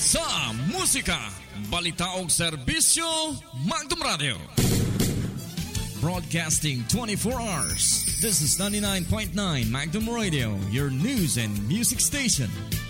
sa musika, balita o serbisyo, Magdum Radio. Broadcasting 24 hours. This is 99.9 Magdum Radio, your news and music station.